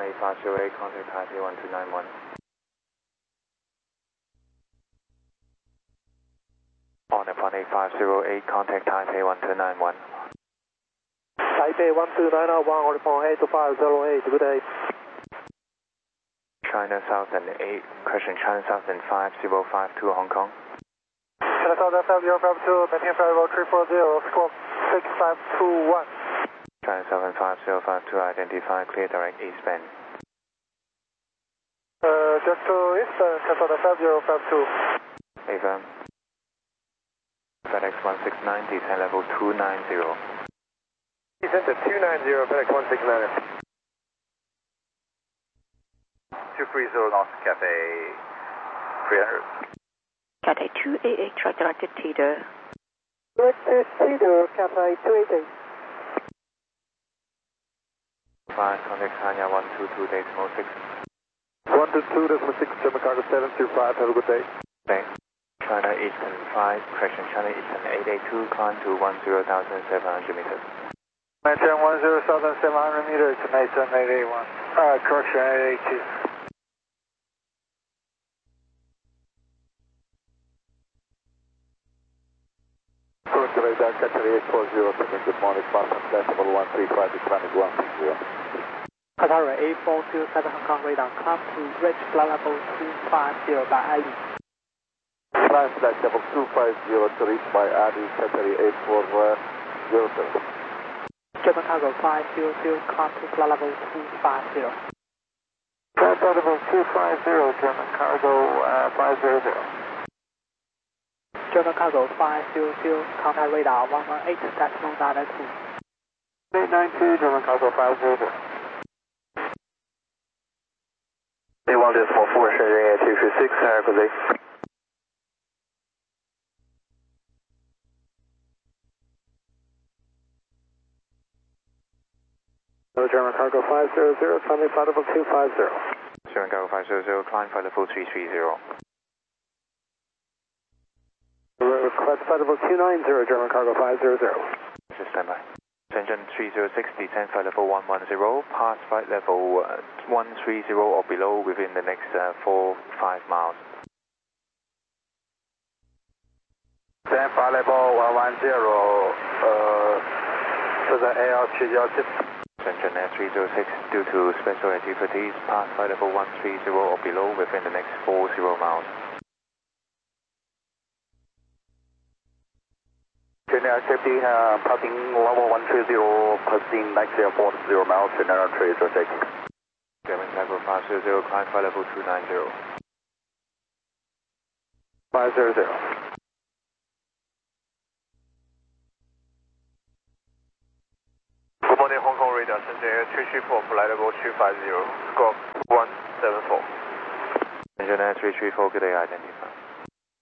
858, contact Taipei 1291. On F1 8508, contact Taipei 1291. Taipei 1291, on F1 8508, good day. China Southern 8, question China Southern 5052, Hong Kong. China Southern 5052, maintain flight level 340, squawk 6521. China Southern 5052, identify clear direct eastbound. Just to eastbound, China Southern 5052. Affirm. FedEx 169, descend level 290. Descend to 290, FedEx 169. 230 North Cafe 300. Cathay 288, track directed Teeter. Directed Teeter, Cathay 288. 5, contact China 122.6. 122.6, German cargo 725, have a good day. Thanks. China Eastern 5, correction China Eastern 882, climb to 10,700 meters. Maintain 10,700 meters, Mason 881. Correction 882. Radar Qatar 840, good morning, Boston decimal 135, declining 160. Qatar 8427 Hong Kong radar, climb to reach flight level 250 by Ali. Climb flight level 250 to reach by Ali, Qatar 8407. German cargo 500, climb to flight level 250. Flight level 250, German cargo 500. German cargo 500, contact radar 118.992. 892, German cargo 500. A1 decimal 4, Shenzhen 236, good day. German cargo 500, climbing flight level 250. German cargo 500, climb flight level 330. Request flight level 290, German cargo 500. Standby. Shenzhen 306, descend flight level 110, pass flight level 130 or below within the next 4-5 miles. Descend flight level 110,是在 AL717。 Shenzhen Air 306, due to special activities, pass flight level 130 or below within the next 40 miles. Shenzhen safety, passing level 130, passing next air 40 miles, Shenzhen 306. German cargo 500, climb flight level 290. 500. Good morning, Hong Kong radar, Shenzhen Air 334, flight level 250, squawk 174. Shenzhen Air 334, good day, identify.